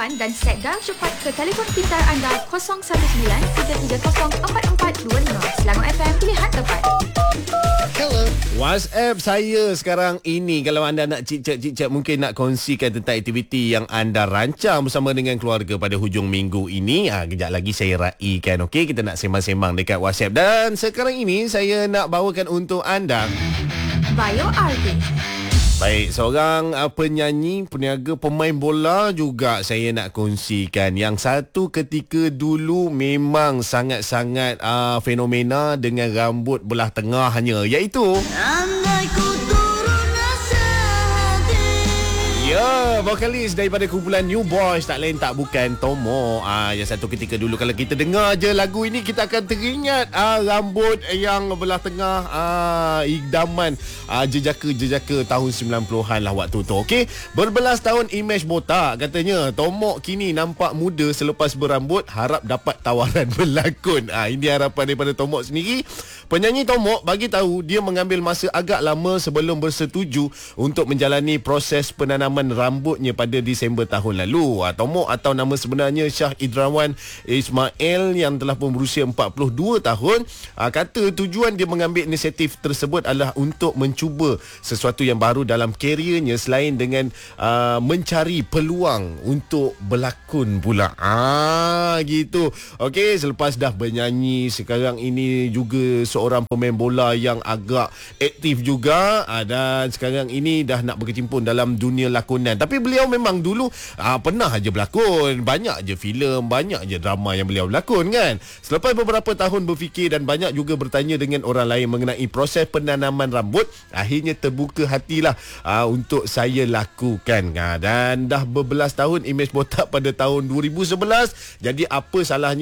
soalan dan set dial cepat ke telefon pintar anda 0193304425. Selangor FM, pilihan tepat. Hello. WhatsApp saya sekarang ini, kalau anda nak cicak mungkin nak kongsikan tentang aktiviti yang anda rancang bersama dengan keluarga pada hujung minggu ini. Kejap lagi saya raikan, okey? Kita nak sembang-sembang dekat WhatsApp. Dan sekarang ini saya nak bawakan untuk anda Bio Artist. Baik, seorang penyanyi, peniaga, pemain bola juga saya nak kongsikan. Yang satu ketika dulu memang sangat-sangat fenomena dengan rambut belah tengahnya, iaitu vokalis daripada kumpulan New Boys, tak lain tak bukan Tomo. Yang satu ketika dulu kalau kita dengar je lagu ini, kita akan teringat rambut yang belah tengah, idaman jejaka tahun 90-an lah waktu tu. Okey, berbelas tahun imej botak katanya. Tomo kini nampak muda selepas berambut, harap dapat tawaran berlakon. Ini harapan daripada Tomo sendiri. Penyanyi Tomo bagi tahu dia mengambil masa agak lama sebelum bersetuju untuk menjalani proses penanaman rambutnya pada Disember tahun lalu. Tomo atau nama sebenarnya Shah Idrawan Ismail yang telah pun berusia 42 tahun, kata tujuan dia mengambil inisiatif tersebut adalah untuk mencuba sesuatu yang baru dalam kerjanya selain dengan mencari peluang untuk berlakon pula. Gitu. Okey, selepas dah bernyanyi, sekarang ini juga seorang pemain bola yang agak aktif juga, dan sekarang ini dah nak berkecimpung dalam dunia lakonan. Tapi beliau memang dulu pernah aja berlakon, banyak je filem, banyak je drama yang beliau berlakon kan. Selepas beberapa tahun berfikir dan banyak juga bertanya dengan orang lain mengenai proses penanaman rambut, akhirnya terbuka hatilah untuk saya lakukan. Dan dah berbelas tahun imej botak pada tahun 2011. Jadi apa salahnya